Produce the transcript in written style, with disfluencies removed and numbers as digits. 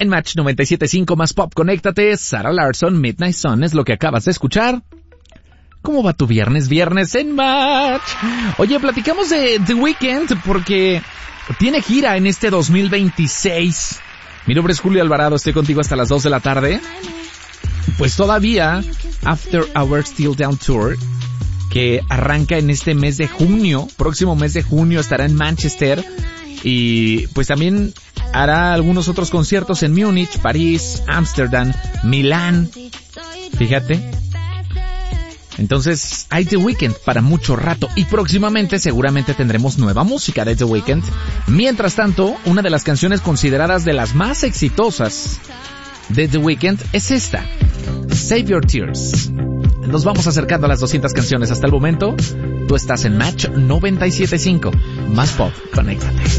En Match 97.5 más pop, conéctate. Sarah Larsson, Midnight Sun es lo que acabas de escuchar. ¿Cómo va tu viernes? Viernes en Match. Oye, platicamos de The Weeknd porque tiene gira en este 2026. Mi nombre es Julio Alvarado, estoy contigo hasta las 2 de la tarde. Pues todavía, After Our Still Down Tour, que arranca en este mes de junio, próximo mes de junio estará en Manchester. Y pues también hará algunos otros conciertos en Múnich, París, Ámsterdam, Milán. Fíjate. Entonces hay The Weeknd para mucho rato y próximamente seguramente tendremos nueva música de The Weeknd. Mientras tanto, una de las canciones consideradas de las más exitosas de The Weeknd es esta, Save Your Tears. Nos vamos acercando a las 200 canciones hasta el momento. Tú estás en Match 97.5. Más pop, conéctate.